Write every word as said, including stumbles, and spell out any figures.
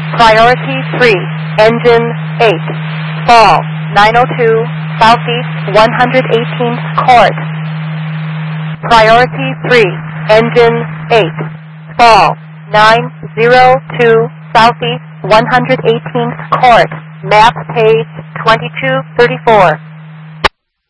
Priority three, engine eight, fall nine oh two, southeast one hundred eighteenth court. Priority three, engine eight, fall nine oh two, southeast one hundred eighteenth court. Map page twenty-two thirty-four.